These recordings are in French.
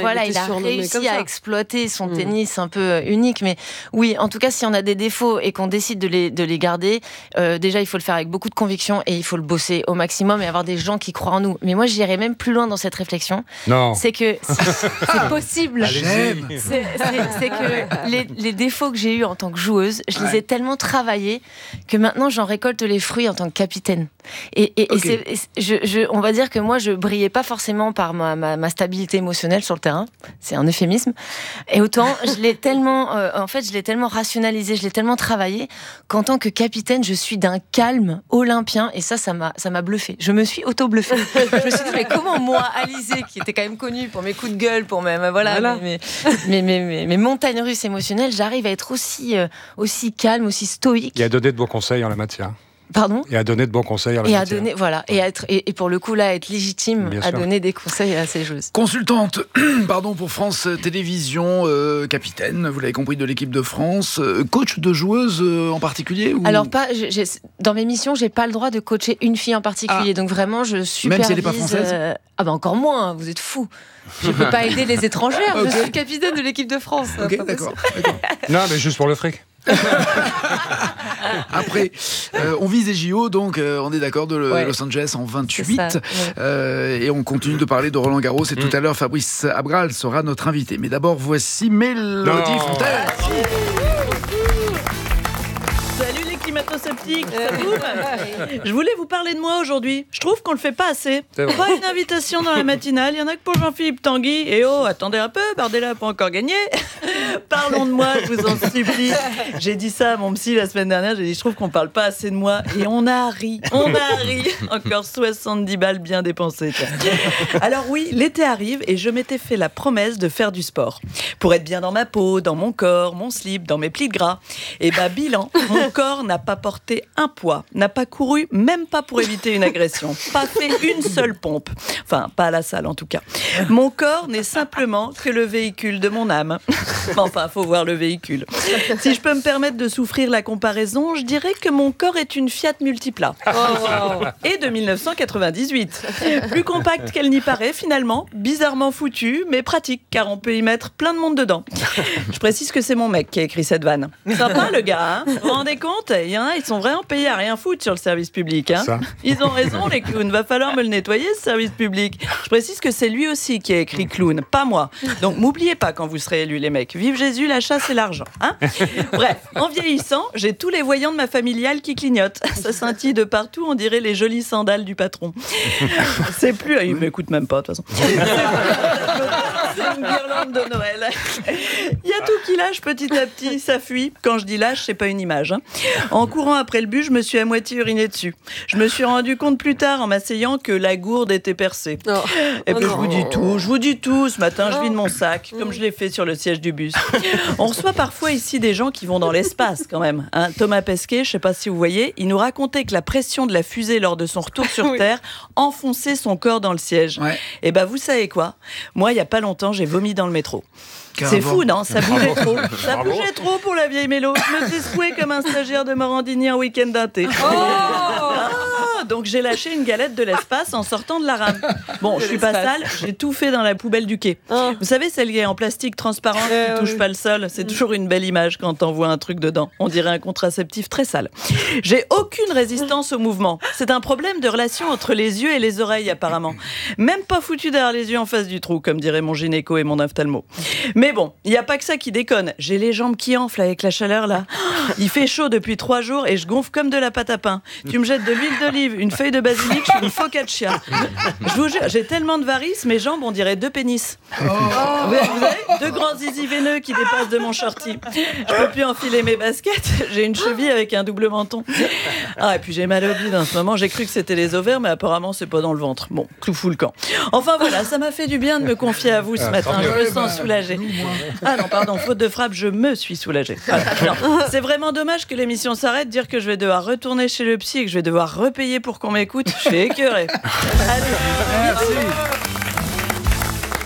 voilà, il a réussi à exploiter son tennis un peu unique. Mais oui, en tout cas, si on a des défauts et qu'on décide de les garder, déjà, il faut le faire avec beaucoup de conviction et il faut le bosser au maximum et avoir des gens qui croient en nous. Mais moi, j'irais même plus loin dans cette réflexion. Non. C'est que c'est possible. C'est que les défauts que j'ai eus en tant que joueuse, je les ai tellement travaillés que maintenant, j'en récolte les fruits en tant que capitaine. Et on va dire que moi, je brillais pas forcément par ma stabilité émotionnelle sur le terrain. C'est un euphémisme. Et autant, je l'ai tellement rationalisé, je l'ai tellement travaillé qu'en tant que capitaine, je suis d'un calme olympien. Et ça m'a bluffé. Je me suis auto-bluffée. Je me suis dit, mais comment moi, Alizée, qui était quand même connue pour mes coups de gueule, pour mes montagnes russes émotionnelles, j'arrive à être aussi calme, aussi stoïque. Et à donner de bons conseils en la matière. Pardon ? Et à donner de bons conseils en la matière. Et pour le coup là, être légitime à donner des conseils à ces joueuses. Consultante, pour France Télévisions, capitaine, vous l'avez compris, de l'équipe de France, coach de joueuses en particulier ou... Alors dans mes missions, j'ai pas le droit de coacher une fille en particulier, donc vraiment je supervise. Même si elle n'est pas française encore moins, vous êtes fous. Je peux pas aider les étrangères, je suis capitaine de l'équipe de France. Ok, d'accord. Non, mais juste pour le fric. Après, on vise les JO, donc on est d'accord, de Los Angeles en 28. Et on continue de parler de Roland Garros. Et tout à l'heure, Fabrice Abral sera notre invité. Mais d'abord, voici Mélodie Fontaine. Salut les climato-sceptiques, ça boum. Je voulais vous parler de moi aujourd'hui. Je trouve qu'on le fait pas assez. Pas une invitation dans la matinale, il y en a que pour Jean-Philippe Tanguy. Et attendez un peu, Bardella n'a pas encore gagné. Parlons de moi, je vous en supplie. J'ai dit ça à mon psy la semaine dernière, j'ai dit je trouve qu'on parle pas assez de moi. Et on a ri. Encore 70 balles bien dépensées. Alors oui, l'été arrive et je m'étais fait la promesse de faire du sport. Pour être bien dans ma peau, dans mon corps, mon slip, dans mes plis de gras. Et bilan, mon corps n'a pas porté un poids, n'a pas couru, même pas pour éviter une agression, pas fait une seule pompe, enfin pas à la salle en tout cas. Mon corps n'est simplement que le véhicule de mon âme. Enfin, faut voir le véhicule. Si je peux me permettre de souffrir la comparaison, je dirais que mon corps est une Fiat Multipla. Et de 1998. Plus compacte qu'elle n'y paraît finalement, bizarrement foutue, mais pratique, car on peut y mettre plein de monde dedans. Je précise que c'est mon mec qui a écrit cette vanne. Sympa le gars, hein ? Vous vous rendez compte ? Il y en a, ils sont vraiment payés à rien foutre sur le service public. Hein. Ils ont raison, les clowns. Va falloir me le nettoyer, ce service public. Je précise que c'est lui aussi qui a écrit clown, pas moi. Donc m'oubliez pas quand vous serez élus, les mecs. Vive Jésus, la chasse et l'argent. Hein. Bref, en vieillissant, j'ai tous les voyants de ma familiale qui clignotent. Ça scintille de partout, on dirait les jolies sandales du patron. C'est plus... Il m'écoute même pas, de toute façon. C'est une guirlande de Noël. Il y a tout qui lâche petit à petit, ça fuit. Quand je dis lâche, c'est pas une image. Hein. En courant après le but, je me suis à moitié uriné dessus. Je me suis rendu compte plus tard en m'asseyant que la gourde était percée. Et puis je vous dis tout. Ce matin, je vide mon sac, comme je l'ai fait sur le siège du bus. On reçoit parfois ici des gens qui vont dans l'espace quand même. Hein, Thomas Pesquet, je sais pas si vous voyez, il nous racontait que la pression de la fusée lors de son retour sur Terre enfonçait son corps dans le siège. Et vous savez quoi ? Moi, il y a pas longtemps, j'ai vomi dans le métro. C'est fou, non ? Ça bougeait trop. Ça bougeait trop pour la vieille mélo. Je me suis secouée comme un stagiaire de Morandini en week-end d'un thé. Donc j'ai lâché une galette de l'espace en sortant de la rame. Bon, je suis pas sale, j'ai tout fait dans la poubelle du quai. Vous savez, celle qui est en plastique transparent qui touche pas le sol, c'est toujours une belle image quand on voit un truc dedans. On dirait un contraceptif très sale. J'ai aucune résistance au mouvement. C'est un problème de relation entre les yeux et les oreilles apparemment. Même pas foutu derrière les yeux en face du trou, comme dirait mon gynéco et mon ophtalmo. Mais bon, il n'y a pas que ça qui déconne. J'ai les jambes qui enflent avec la chaleur là. Il fait chaud depuis 3 jours et je gonfle comme de la pâte à pain. Tu me jettes de l'huile d'olive, une feuille de basilic, je suis une focaccia. Je vous jure, j'ai tellement de varices, mes jambes, on dirait 2 pénis. Vous avez 2 grands zizi veineux qui dépassent de mon shorty. Je peux plus enfiler mes baskets, j'ai une cheville avec un double menton. Et puis j'ai mal au bide en ce moment, j'ai cru que c'était les ovaires, mais apparemment c'est pas dans le ventre. Bon, tout fout le camp. Enfin voilà, ça m'a fait du bien de me confier à vous ce matin, je me sens soulagée. Ah non, pardon, faute de frappe, je me suis soulagée. C'est vraiment dommage que l'émission s'arrête, dire que je vais devoir retourner chez le psy et que je vais devoir repayer pour qu'on m'écoute. Je suis écœurée. Allez, merci.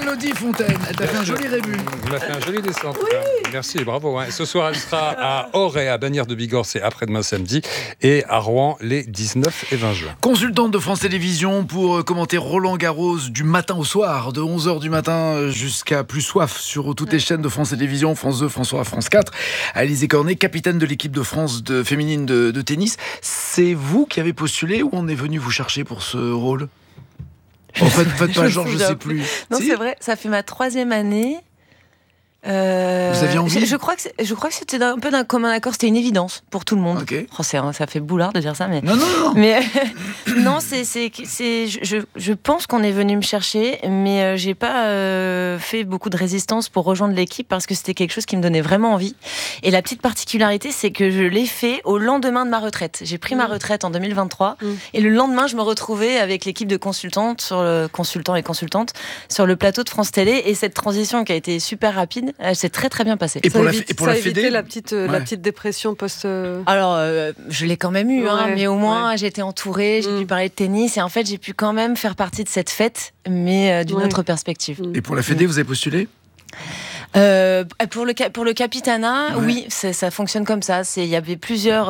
Mélodie Fontaine, elle t'a fait un joli rébut. Elle m'a fait un joli dessin. Oui. Merci, bravo. Ce soir, elle sera à Auray, à Bagnères de Bigorre, c'est après-demain samedi, et à Rouen les 19 et 20 juin. Consultante de France Télévisions pour commenter Roland-Garros du matin au soir, de 11h du matin jusqu'à plus soif sur toutes les chaînes de France Télévisions, France 2, France 3, France 4. Alizé Cornet, capitaine de l'équipe de France féminine de tennis. C'est vous qui avez postulé ou on est venu vous chercher pour ce rôle? En fait, faites pas genre, je sais plus. Non, c'est vrai, ça fait ma 3e année. Vous aviez envie? Je crois que c'était un peu d'un commun accord, c'était une évidence pour tout le monde. Okay. Oh, ça fait boulard de dire ça, mais non. Mais non, je pense qu'on est venu me chercher, mais j'ai pas fait beaucoup de résistance pour rejoindre l'équipe parce que c'était quelque chose qui me donnait vraiment envie. Et la petite particularité, c'est que je l'ai fait au lendemain de ma retraite. J'ai pris ma retraite en 2023 et le lendemain, je me retrouvais avec l'équipe de consultants et consultantes sur le plateau de France Télé, et cette transition qui a été super rapide, elle s'est très très bien passée. Et pour la Fédé, la petite dépression post. Alors, je l'ai quand même eu, mais au moins j'étais entourée, j'ai pu parler de tennis, et en fait j'ai pu quand même faire partie de cette fête, mais d'une autre perspective. Et pour la Fédé, vous avez postulé? Pour le capitanat, oui, ça fonctionne comme ça. Il y avait plusieurs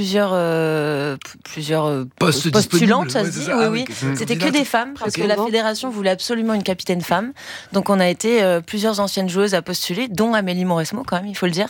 postulantes, ça se dit. Oui. C'était que des femmes, parce que la fédération voulait absolument une capitaine femme. Donc on a été plusieurs anciennes joueuses à postuler, dont Amélie Mauresmo, quand même, il faut le dire.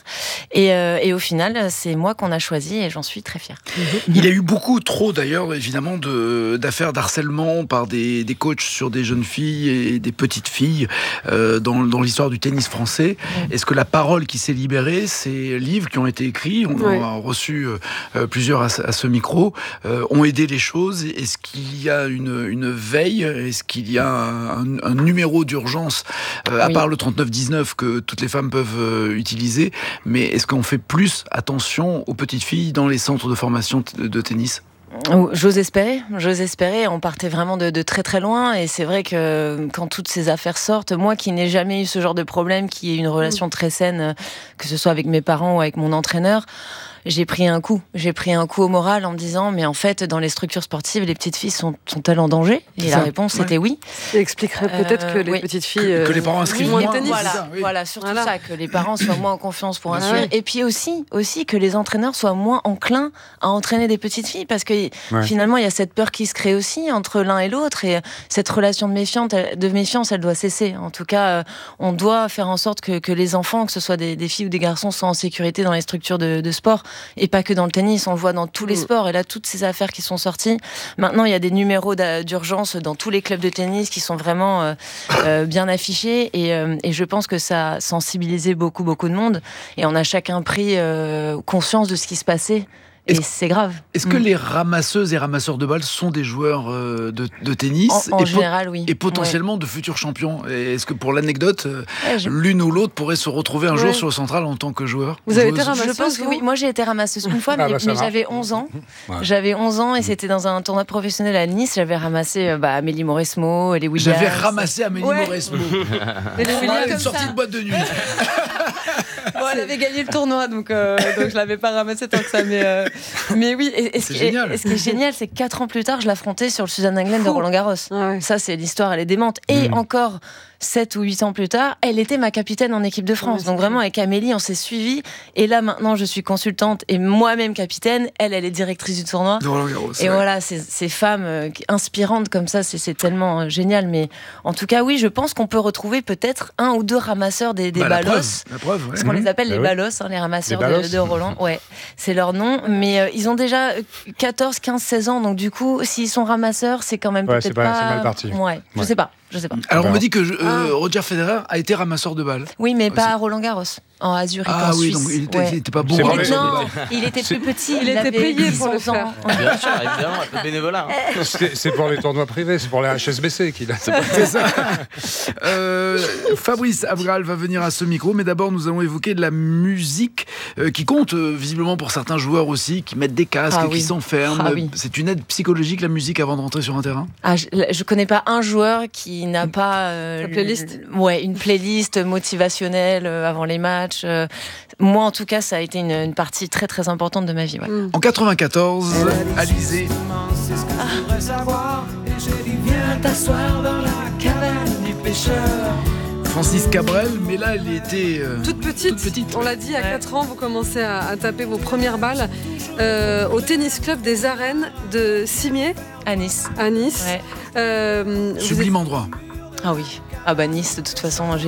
Et au final, c'est moi qu'on a choisi, et j'en suis très fière. Il y a eu beaucoup trop, d'ailleurs, évidemment, d'affaires d'harcèlement par des coachs sur des jeunes filles et des petites filles dans l'histoire du tennis français. Est-ce que la parole qui s'est libérée, ces livres qui ont été écrits, on en a reçu plusieurs à ce micro, ont aidé les choses? Est-ce qu'il y a une veille? Est-ce qu'il y a un numéro d'urgence, à part le 3919 que toutes les femmes peuvent utiliser, mais est-ce qu'on fait plus attention aux petites filles dans les centres de formation de tennis? J'ose espérer. On partait vraiment de très très loin, et c'est vrai que quand toutes ces affaires sortent, moi qui n'ai jamais eu ce genre de problème, qui ai une relation très saine, que ce soit avec mes parents ou avec mon entraîneur, j'ai pris un coup au moral en me disant, mais en fait, dans les structures sportives, les petites filles sont-elles en danger? Et la réponse était oui. Ça expliquerait peut-être que les petites filles... Que les parents inscrivent moins. Voilà, surtout ça, que les parents soient moins en confiance pour instruire. Et puis aussi que les entraîneurs soient moins enclins à entraîner des petites filles, parce que finalement, il y a cette peur qui se crée aussi entre l'un et l'autre, et cette relation de méfiance, elle doit cesser. En tout cas, on doit faire en sorte que les enfants, que ce soit des filles ou des garçons, soient en sécurité dans les structures de sport. Et pas que dans le tennis, on le voit dans tous les sports. Et là, toutes ces affaires qui sont sorties, maintenant il y a des numéros d'urgence dans tous les clubs de tennis qui sont vraiment bien affichés, et je pense que ça a sensibilisé beaucoup de monde, et on a chacun pris conscience de ce qui se passait. Et c'est grave. Est-ce que les ramasseuses et ramasseurs de balles sont des joueurs de tennis en général, oui. Et potentiellement de futurs champions? Et est-ce que, pour l'anecdote, l'une ou l'autre pourrait se retrouver un jour sur le central en tant que joueur? Vous avez été ramasseuse? Je pense que oui. Moi, j'ai été ramasseuse une fois, mais j'avais 11 ans. J'avais 11 ans, et c'était dans un tournoi professionnel à Nice. J'avais ramassé Amélie Mauresmo et les Williams. J'avais ramassé Amélie Mauresmo. Et les Williams, une sortie de boîte de nuit. Elle avait gagné le tournoi, donc je l'avais pas ramassé tant que ça, mais oui. Et ce qui est génial, c'est que 4 ans plus tard, je l'affrontais sur le Suzanne Lenglen de Roland-Garros. Ça, c'est l'histoire, elle est démente. Et encore 7 ou 8 ans plus tard, elle était ma capitaine en équipe de France. Donc vraiment, avec Amélie, on s'est suivis. Et là, maintenant, je suis consultante et moi-même capitaine. Elle est directrice du tournoi. Et voilà, ces femmes inspirantes comme ça, c'est tellement génial. Mais en tout cas, oui, je pense qu'on peut retrouver peut-être 1 ou 2 ramasseurs des ballos. La preuve, parce qu'on les appelle les ballos, les ramasseurs de Roland. Ouais, c'est leur nom. Mais ils ont déjà 14, 15, 16 ans. Donc du coup, s'ils sont ramasseurs, c'est quand même peut-être pas... C'est mal parti. Ouais, je sais pas. Alors on me dit que Roger Federer a été ramasseur de balles. Oui, mais pas à Roland-Garros, à Zurich, en Suisse. Donc il était pas bon. Il était plus petit. Il était payé pour le faire. Bien sûr, évidemment, le bénévolat. C'est pour les tournois privés, c'est pour les HSBC qu'il a. C'est ça. Fabrice Abgral va venir à ce micro, mais d'abord nous allons évoquer de la musique qui compte visiblement pour certains joueurs aussi, qui mettent des casques et qui s'enferment. C'est une aide psychologique, la musique, avant de rentrer sur un terrain? Je connais pas un joueur qui n'a pas une playlist motivationnelle avant les matchs. Moi, en tout cas, ça a été une partie très très importante de ma vie. En 94, Alizé. C'est ce que je voudrais savoir. Et j'ai dit, viens t'asseoir dans la caverne du pays. Francis Cabrel, mais là, elle était toute petite. On l'a dit, à 4 ans, vous commencez à taper vos premières balles au tennis club des Arènes de Cimiez. À Nice. Ouais. Sublime endroit. Ah oui. Ah bah Nice, de toute façon,